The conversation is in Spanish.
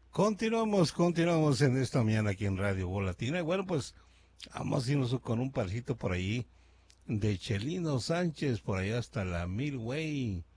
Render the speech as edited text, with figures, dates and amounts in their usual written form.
Continuamos en esta mañana aquí en Radio Volatina. Y bueno, pues vamos a irnos con un parcito por ahí de Chelino Sánchez, por allá hasta la Milway.